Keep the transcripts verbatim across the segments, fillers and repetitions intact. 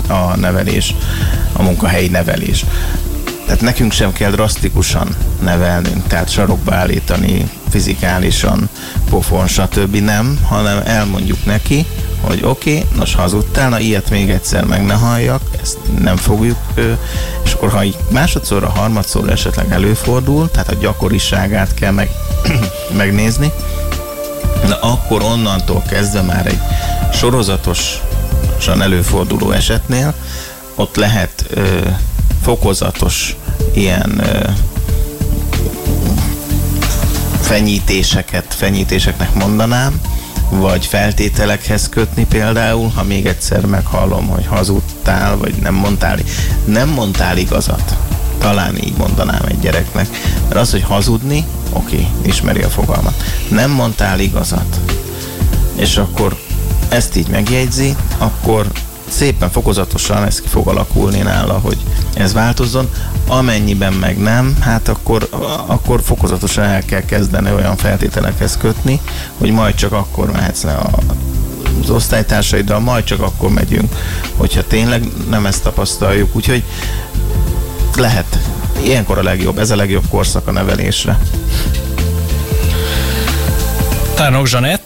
a nevelés, a munkahelyi nevelés. Tehát nekünk sem kell drasztikusan nevelnünk, tehát sarokba állítani, fizikálisan, pofon, stb. Nem, hanem elmondjuk neki, hogy oké, okay, nos hazudtál, na ilyet még egyszer meg ne halljak, ezt nem fogjuk, és akkor ha így másodszorra, harmadszorra esetleg előfordul, tehát a gyakoriságát kell meg, megnézni, na akkor onnantól kezdve már egy sorozatosan előforduló esetnél ott lehet ö, fokozatos ilyen ö, fenyítéseket, fenyítéseknek mondanám, vagy feltételekhez kötni például, ha még egyszer meghallom, hogy hazudtál, vagy nem mondtál, nem mondtál igazat. Talán így mondanám egy gyereknek. Mert az, hogy hazudni, oké, okay, ismeri a fogalmat. Nem mondtál igazat. És akkor ezt így megjegyzi, akkor szépen fokozatosan ez ki fog alakulni nála, hogy ez változzon. Amennyiben meg nem, hát akkor, akkor fokozatosan el kell kezdeni olyan feltételekhez kötni, hogy majd csak akkor mehetsz le a, az osztálytársaiddal, majd csak akkor megyünk, hogyha tényleg nem ezt tapasztaljuk. Úgyhogy lehet. Ilyenkor a legjobb, ez a legjobb korszak a nevelésre. Tárnok Zsanett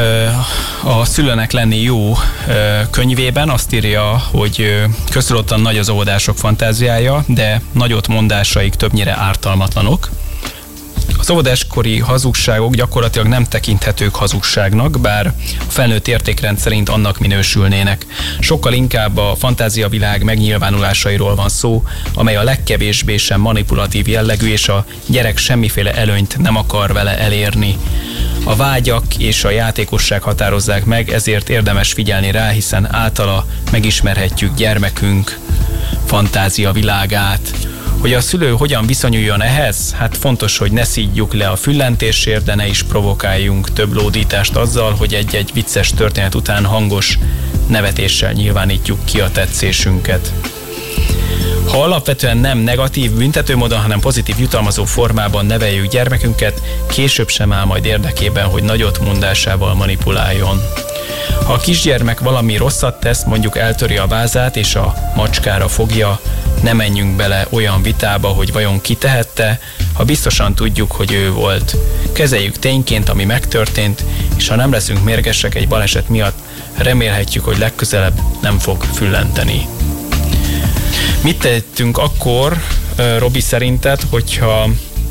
a Szülőnek lenni jó könyvében azt írja, hogy köztudottan nagy az óvodások fantáziája, de nagyot mondásaik többnyire ártalmatlanok. Az óvodáskori hazugságok gyakorlatilag nem tekinthetők hazugságnak, bár a felnőtt értékrend szerint annak minősülnének. Sokkal inkább a fantáziavilág megnyilvánulásairól van szó, amely a legkevésbé sem manipulatív jellegű, és a gyerek semmiféle előnyt nem akar vele elérni. A vágyak és a játékosság határozzák meg, ezért érdemes figyelni rá, hiszen általa megismerhetjük gyermekünk fantázia világát. Hogy a szülő hogyan viszonyuljon ehhez? Hát fontos, hogy ne szídjuk le a füllentésért, de ne is provokáljunk több lódítást azzal, hogy egy-egy vicces történet után hangos nevetéssel nyilvánítjuk ki a tetszésünket. Ha alapvetően nem negatív büntető módon, hanem pozitív jutalmazó formában neveljük gyermekünket, később sem áll majd érdekében, hogy nagyot mondásával manipuláljon. Ha a kisgyermek valami rosszat tesz, mondjuk eltöri a vázát és a macskára fogja, ne menjünk bele olyan vitába, hogy vajon ki tehette, ha biztosan tudjuk, hogy ő volt. Kezeljük tényként, ami megtörtént, és ha nem leszünk mérgesek egy baleset miatt, remélhetjük, hogy legközelebb nem fog füllenteni. Mit tettünk akkor, Robi, szerinted, hogyha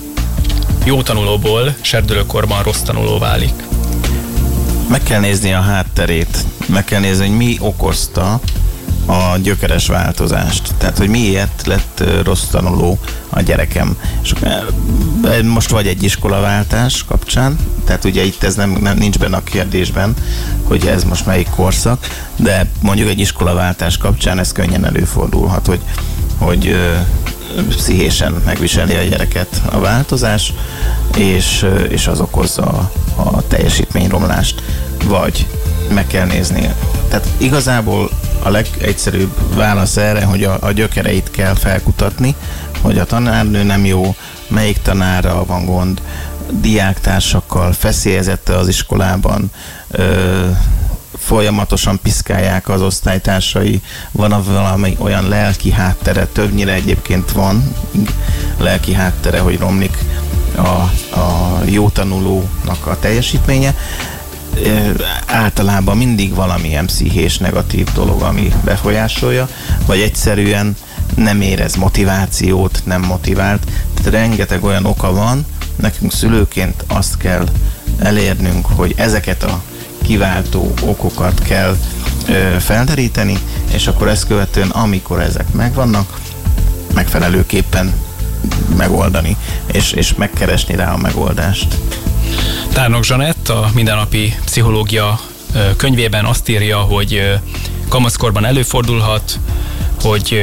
jó tanulóból serdülőkorban rossz tanuló válik? Meg kell nézni a hátterét, meg kell nézni, hogy mi okozta a gyökeres változást. Tehát, hogy miért lett rossz tanuló a gyerekem. És most vagy egy iskolaváltás kapcsán, tehát ugye itt ez nem, nem nincs benne a kérdésben, hogy ez most melyik korszak, de mondjuk egy iskolaváltás kapcsán ez könnyen előfordulhat, hogy, hogy ö, pszichésen megviseli a gyereket a változás, és, és az okozza a, a teljesítményromlást. Vagy meg kell nézni. Tehát igazából a legegyszerűbb válasz erre, hogy a, a gyökereit kell felkutatni, hogy a tanárnő nem jó, melyik tanárral van gond, diáktársakkal, feszélyezette az iskolában, ö, folyamatosan piszkálják az osztálytársai, van valami olyan lelki háttere, többnyire egyébként van lelki háttere, hogy romlik a, a jó tanulónak a teljesítménye. Általában mindig valamilyen pszichés negatív dolog, ami befolyásolja, vagy egyszerűen nem érez motivációt, nem motivált. Tehát rengeteg olyan oka van, nekünk szülőként azt kell elérnünk, hogy ezeket a kiváltó okokat kell ö, felderíteni, és akkor ezt követően, amikor ezek megvannak, megfelelőképpen megoldani, és, és megkeresni rá a megoldást. Tárnok Zsanett a Mindennapi Pszichológia könyvében azt írja, hogy kamaszkorban előfordulhat, hogy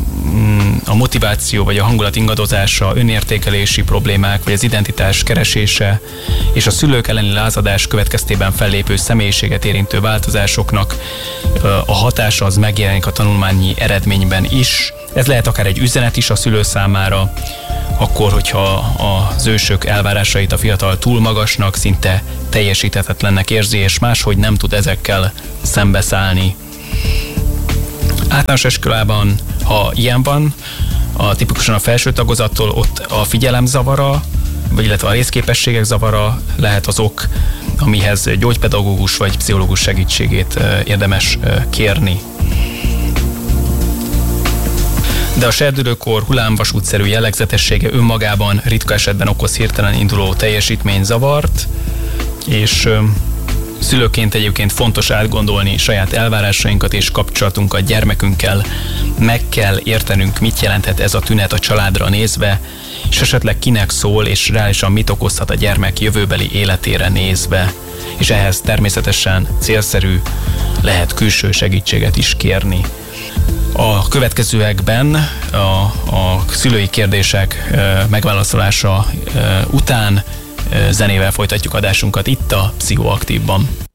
a motiváció vagy a hangulat ingadozása, önértékelési problémák vagy az identitás keresése és a szülők elleni lázadás következtében fellépő személyiséget érintő változásoknak a hatása az megjelenik a tanulmányi eredményben is. Ez lehet akár egy üzenet is a szülő számára, akkor, hogyha az ősök elvárásait a fiatal túl magasnak, szinte teljesíthetetlennek érzi, és máshogy nem tud ezekkel szembeszállni. Általános iskolában, ha ilyen van, a tipikusan a felső tagozattól, ott a figyelem zavara, vagy illetve a részképességek zavara lehet az ok, amihez gyógypedagógus vagy pszichológus segítségét érdemes kérni. De a serdülőkor hullámvasútszerű jellegzetessége önmagában ritka esetben okoz hirtelen induló teljesítményzavart, és szülőként egyébként fontos átgondolni saját elvárásainkat és kapcsolatunkat gyermekünkkel, meg kell értenünk, mit jelenthet ez a tünet a családra nézve, és esetleg kinek szól, és reálisan mit okozhat a gyermek jövőbeli életére nézve, és ehhez természetesen célszerű lehet külső segítséget is kérni. A következőekben a, a szülői kérdések megválaszolása után zenével folytatjuk adásunkat itt a Pszichoaktívban.